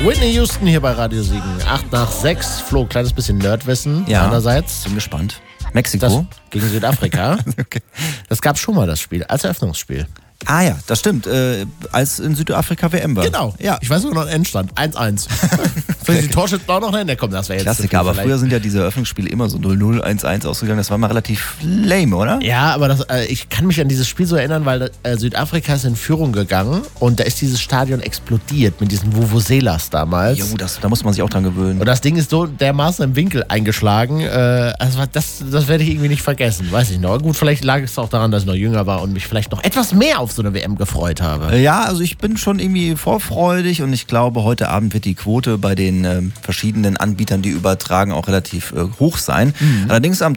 Whitney Houston hier bei Radio Siegen. 8:06. Flo, kleines bisschen Nerdwissen einerseits. Bin gespannt. Mexiko? Gegen Südafrika. Okay. Das gab schon mal das Spiel, als Eröffnungsspiel. Ah ja, das stimmt. Als in Südafrika WM war. Genau. Ja. Ich weiß nur noch den Endstand. 1:1. Soll ich die Torschützen auch noch nennen? Ja, komm, das wäre jetzt Klassiker, aber früher sind ja diese Eröffnungsspiele immer so 0-0, 1-1 ausgegangen. Das war mal relativ lame, oder? Ja, aber ich kann mich an dieses Spiel so erinnern, weil Südafrika ist in Führung gegangen und da ist dieses Stadion explodiert mit diesen Vuvuzelas damals. Jo, da muss man sich auch dran gewöhnen. Und das Ding ist so dermaßen im Winkel eingeschlagen. Das werde ich irgendwie nicht vergessen. Weiß ich noch. Aber gut, vielleicht lag es auch daran, dass ich noch jünger war und mich vielleicht noch etwas mehr auf so eine WM gefreut habe. Ja, also ich bin schon irgendwie vorfreudig und ich glaube, heute Abend wird die Quote bei den verschiedenen Anbietern, die übertragen, auch relativ hoch sein. Allerdings am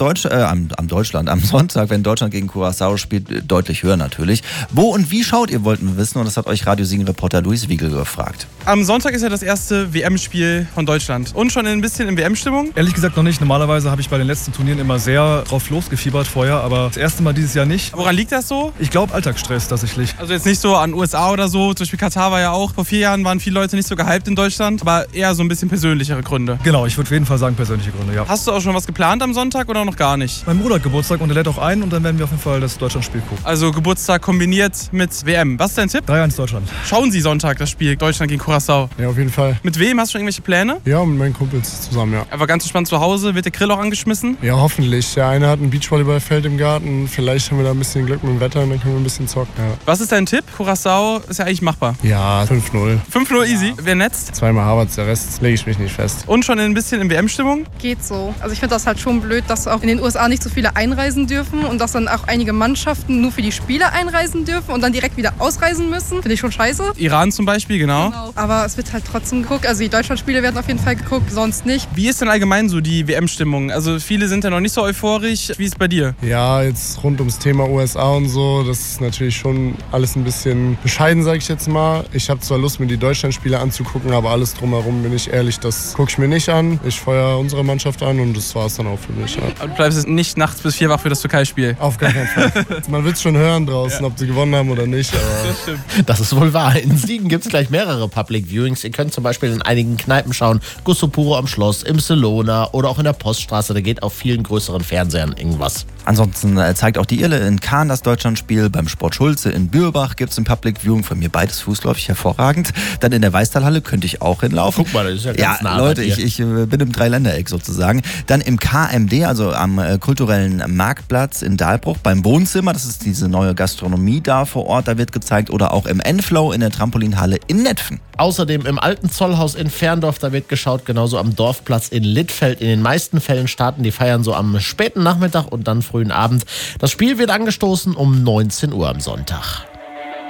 Sonntag, wenn Deutschland gegen Curaçao spielt, deutlich höher natürlich. Wo und wie schaut ihr, wollten wir wissen, und das hat euch Radio Siegen-Reporter Luis Wiegel gefragt. Am Sonntag ist ja das erste WM-Spiel von Deutschland. Und schon ein bisschen in WM-Stimmung? Ehrlich gesagt noch nicht. Normalerweise habe ich bei den letzten Turnieren immer sehr drauf losgefiebert vorher, aber das erste Mal dieses Jahr nicht. Woran liegt das so? Ich glaube Alltagsstress tatsächlich. Also jetzt nicht so an USA oder so, zum Beispiel Katar war ja auch, vor 4 Jahren waren viele Leute nicht so gehypt in Deutschland, aber eher so ein bisschen persönlichere Gründe. Genau, ich würde auf jeden Fall sagen persönliche Gründe, ja. Hast du auch schon was geplant am Sonntag oder noch gar nicht? Mein Bruder hat Geburtstag und er lädt auch ein und dann werden wir auf jeden Fall das Deutschlandspiel gucken. Also Geburtstag kombiniert mit WM. Was ist dein Tipp? 3-1 Deutschland. Schauen Sie Sonntag das Spiel Deutschland gegen Curaçao. Ja, auf jeden Fall. Mit wem? Hast du schon irgendwelche Pläne? Ja, mit meinen Kumpels zusammen, ja. Aber ganz entspannt zu Hause. Wird der Grill auch angeschmissen? Ja, hoffentlich. Der eine hat ein Beachvolleyballfeld im Garten. Vielleicht haben wir da ein bisschen Glück mit dem Wetter und dann können wir ein bisschen zocken, ja. Was ist dein Tipp? Curaçao ist ja eigentlich machbar. Ja, 5-0. 5-0 easy. Wer netzt? Zweimal Havertz, der Rest lege ich mich nicht fest. Und schon ein bisschen in WM-Stimmung? Geht so. Also ich finde das halt schon blöd, dass auch in den USA nicht so viele einreisen dürfen und dass dann auch einige Mannschaften nur für die Spiele einreisen dürfen und dann direkt wieder ausreisen müssen. Finde ich schon scheiße. Iran zum Beispiel, genau. Aber es wird halt trotzdem geguckt. Also die Deutschlandspiele werden auf jeden Fall geguckt, sonst nicht. Wie ist denn allgemein so die WM-Stimmung? Also viele sind ja noch nicht so euphorisch. Wie ist es bei dir? Ja, jetzt rund ums Thema USA und so, das ist natürlich schon alles ein bisschen bescheiden, sage ich jetzt mal. Ich habe zwar Lust, mir die Deutschlandspiele anzugucken, aber alles drumherum, bin ich ehrlich, das gucke ich mir nicht an. Ich feuere unsere Mannschaft an und das war es dann auch für mich. Ja. Aber du bleibst jetzt nicht nachts bis 4 wach für das Türkei-Spiel? Auf gar keinen Fall. Man wird es schon hören draußen, ob sie gewonnen haben oder nicht. Aber Das stimmt. Das ist wohl wahr. In Siegen gibt es gleich mehrere Public Viewings. Ihr könnt zum Beispiel in einigen Kneipen schauen. Gusto Puro am Schloss, im Celona oder auch in der Poststraße. Da geht auf vielen größeren Fernsehern irgendwas. Ansonsten zeigt auch die Irle in Kahn das Deutschlandspiel. Beim Sport Schulze in Bürbach gibt es ein Public Viewing. Von mir beides fußläufig hervorragend. Dann in der Weißtalhalle könnte ich auch hinlaufen. Guck mal, das ist ja ganz nah. Leute, ich bin im Dreiländereck sozusagen. Dann im KMD, also am kulturellen Marktplatz in Dahlbruch, beim Wohnzimmer. Das ist diese neue Gastronomie da vor Ort. Da wird gezeigt. Oder auch im Enflow in der Trampolinhalle in Netfen. Außerdem im alten Zollhaus in Ferndorf, da wird geschaut, genauso am Dorfplatz in Littfeld. In den meisten Fällen starten die Feiern so am späten Nachmittag und dann frühen Abend. Das Spiel wird angestoßen um 19 Uhr am Sonntag.